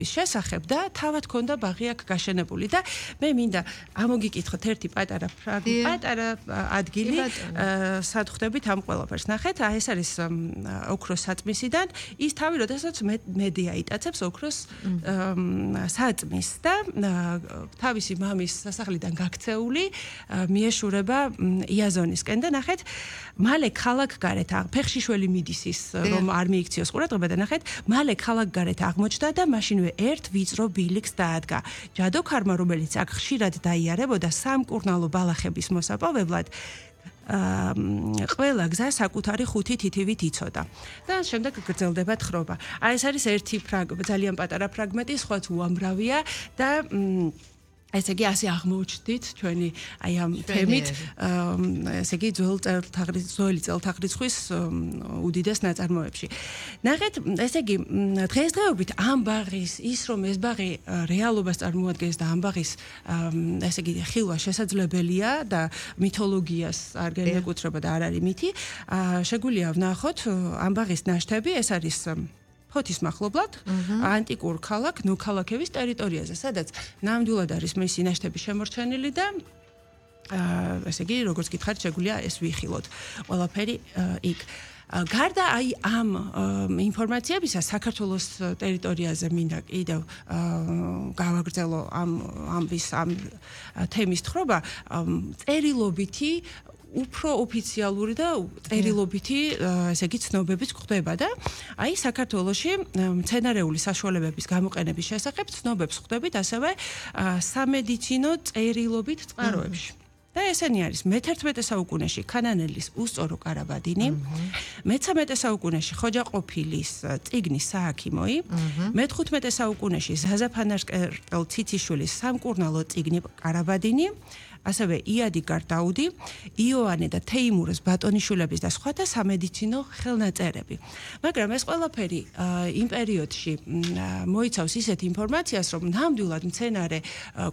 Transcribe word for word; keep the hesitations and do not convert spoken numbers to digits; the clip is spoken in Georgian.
შესახებ და თავად ქონდა ბაღი აქ გაშენებული და მე მინდა ამოგიკითხოთ ერთი პატარა პატარა ადგილი სად ხვდებით ამ ყველაფერს ნახეთ აი ეს არის ოქროს საწმისიდან ის თავი როდესაც მედია იტაცებს ოქროს საწმის და თავისი მამის სასახლიდან გაქცეული მიეშურება იაზონისკენ და ნახეთ მალე ქალაქგარეთ ფეხშიშველი მიდის ის რომ არ მიიქციოს ყურადღება და ნახეთ მალე ქალაქგარეთ აღმოჩნდა და მაშინვე ერთ ვიწრო ბილიქს დაადგა. ჯადოქარმა, რომელიც აქ ხშირად დაიარებოდა სამკურნალო ბალახების მოსაპოვებლად, ყველა გზა საკუთარი ხუთი თითივით იცოდა. და შემდეგ გრძელდება თხრობა. აი ეს არის ერთი ძალიან პატარა ფრაგმენტი, სხვაც უამრავია და ესე იგი ასე აღმოჩნდით ჩვენი აი ამ თემით ესე იგი ძველ ძველი წელთაღრიცხვის უდიდეს ნაწარმოებში. ნახეთ, ესე იგი დღესდღეობით ამ ბაღის ის რომ ეს ბაღი რეალობას წარმოადგენს და ამ ბაღის ესე იგი ხილვა შესაძლებელია და მითოლოგიას არ განეკუთვნება და არ არის მითი, შეგვიძლია ვნახოთ ამ ბაღის ნაშთები, ეს არის ფოთის მახლობლად, ანტიკურ ქალაქ ნუქალაქევის ტერიტორიაზე, სადაც ნამდვილად არის მისი ნაშთები შემორჩენილი და ესე იგი, როგორც გითხარით, შეგვიძლია ეს ვიხილოთ. ყველაფერი იქ. გარდა აი ამ ინფორმაციებისა საქართველოს ტერიტორიაზე მინდა კიდევ გავაგრძელო ამ ამის ამ თემის თხრობა წერილობითი უფრო ოფიციალური და წერილობითი ესე იგი ცნობებიც გვხვდება და აი საქართველოში მცენარეული საშუალებების გამოყენების შესახებ ცნობებს ხვდებით ასევე სამედიცინო წერილობით წყაროებში. და ესენი არის მეთერთმეტე საუკუნეში ქანანელის უსწორო კარაბადინი, მეცამეტე საუკუნეში ხოჯაყოფილის წიგნის სააქიმოი, მეთხუთმეტე საუკუნეში ზაზაფანაშკერტელ ციციშვილის სამკურნალო წიგნი კარაბადინი, ასევე იადი გარდაუდი, იოანე და თეიმურეს ბატონიშვილების და სხვათა სამედიცინო ხელნაწერები. მაგრამ ეს ყველაფერი იმ პერიოდში მოიცავს ისეთ ინფორმაციას, რომ ნამდვილად მცენარე